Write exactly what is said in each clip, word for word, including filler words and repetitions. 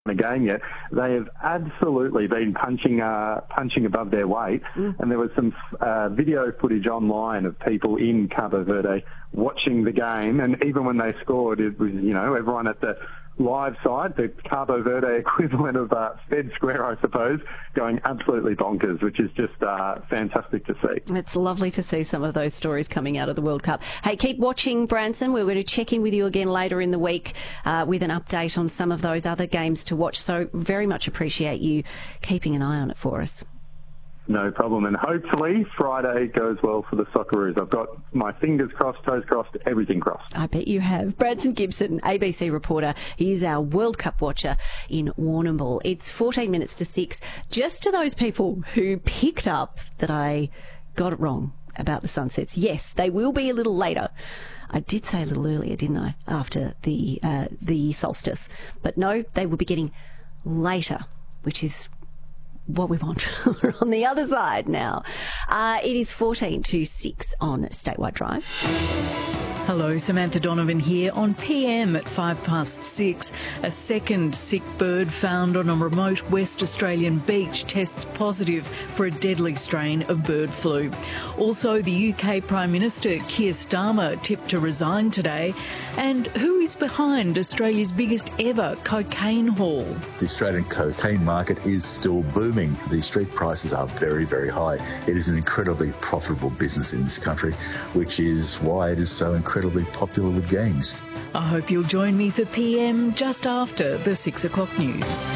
a game yet. They have absolutely been punching uh, punching above their weight, mm. and there was some uh, video footage online of people in Cabo Verde watching the game, and even when they scored, it was, you know, everyone at the live side, the Cabo Verde equivalent of uh, Fed Square, I suppose, going absolutely bonkers, which is just uh, fantastic to see. It's lovely to see some of those stories coming out of the World Cup. Hey, keep watching, Branson. We're going to check in with you again later in the week uh, with an update on some of those other games to watch. So very much appreciate you keeping an eye on it for us. No problem, and hopefully Friday goes well for the Socceroos. I've got my fingers crossed, toes crossed, everything crossed. I bet you have. Branson Gibson, A B C reporter. He is our World Cup watcher in Warrnambool. It's fourteen minutes to six. Just to those people who picked up that I got it wrong about the sunsets, yes, they will be a little later. I did say a little earlier, didn't I, after the uh, the solstice. But no, they will be getting later, which is what we want. We're on the other side now. Uh, it is fourteen to six on Statewide Drive. Hello, Samantha Donovan here. On P M at five past six, a second sick bird found on a remote West Australian beach tests positive for a deadly strain of bird flu. Also, the U K Prime Minister Keir Starmer tipped to resign today. And who is behind Australia's biggest ever cocaine haul? The Australian cocaine market is still booming. The street prices are very, very high. It is an incredibly profitable business in this country, which is why it is so incredibly popular with gangs. I hope you'll join me for P M just after the six o'clock news.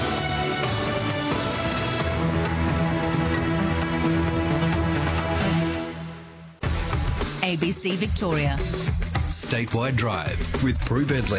A B C Victoria. Statewide Drive with Prue Bentley.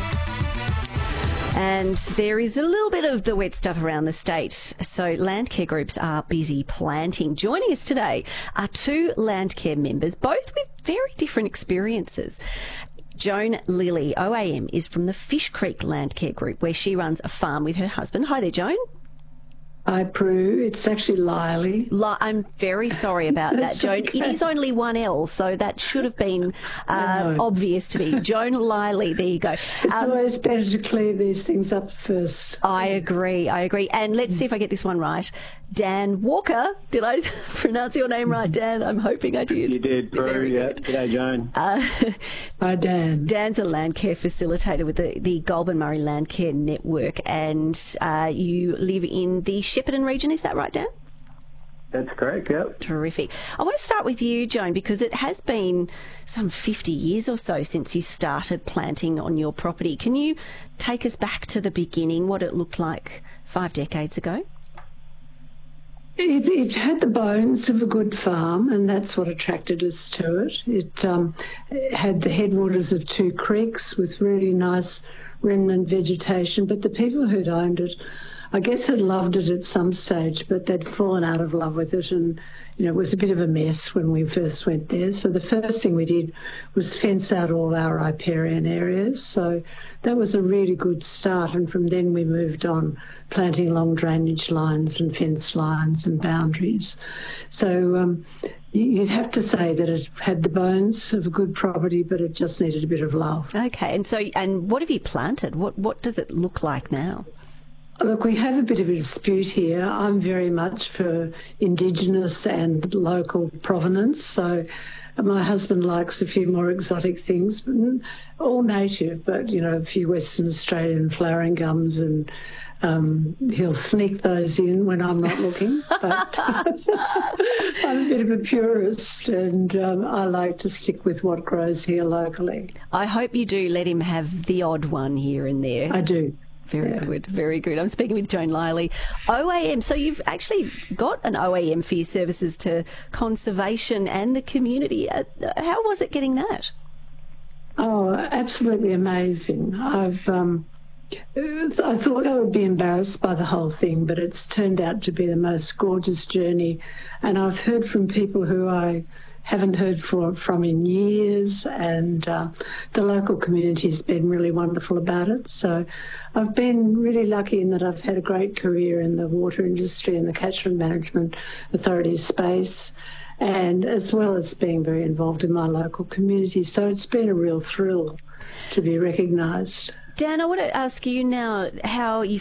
And there is a little bit of the wet stuff around the state, so Landcare groups are busy planting. Joining us today are two Landcare members, both with very different experiences. Joan Lilly, O A M, is from the Fish Creek Landcare Group, where she runs a farm with her husband. Hi there, Joan. Hi, Prue. It's actually Lily. Li- I'm very sorry about that, Joan. Okay. It is only one L, so that should have been uh, obvious to me. Joan Liley, there you go. It's um, always better to clear these things up first. I agree, I agree. And let's see if I get this one right. Dan Walker, did I pronounce your name right, Dan? I'm hoping I did. You did, Prue. Yeah. G'day, Joan. Uh, Hi, Dan. Dan's a Landcare facilitator with the, the Goulburn Murray Landcare Network, and uh, you live in the Shepparton region, is that right, Dan? That's correct, yep. Terrific. I want to start with you, Joan, because it has been some fifty years or so since you started planting on your property. Can you take us back to the beginning, what it looked like five decades ago? It, it had the bones of a good farm, and that's what attracted us to it. It um, had the headwaters of two creeks with really nice remnant vegetation, but the people who'd owned it, I guess, had loved it at some stage, but they'd fallen out of love with it, and you know, it was a bit of a mess when we first went there. So the first thing we did was fence out all our riparian areas. So that was a really good start, and from then we moved on, planting long drainage lines and fence lines and boundaries. So um, you'd have to say that it had the bones of a good property, but it just needed a bit of love. Okay, and so and what have you planted? What what does it look like now? Look, we have a bit of a dispute here. I'm very much for Indigenous and local provenance, so my husband likes a few more exotic things, but all native, but, you know, a few Western Australian flowering gums, and um, he'll sneak those in when I'm not looking. But I'm a bit of a purist, and um, I like to stick with what grows here locally. I hope you do let him have the odd one here and there. I do. Very yeah. good, very good. I'm speaking with Joan Liley, O A M. So you've actually got an O A M for your services to conservation and the community. Uh, how was it getting that? Oh, absolutely amazing. I've um, I thought I would be embarrassed by the whole thing, but it's turned out to be the most gorgeous journey. And I've heard from people who I haven't heard for, from in years, and uh, the local community has been really wonderful about it. So I've been really lucky in that I've had a great career in the water industry and the Catchment Management Authority space, and as well as being very involved in my local community. So it's been a real thrill to be recognised. Dan, I want to ask you now how you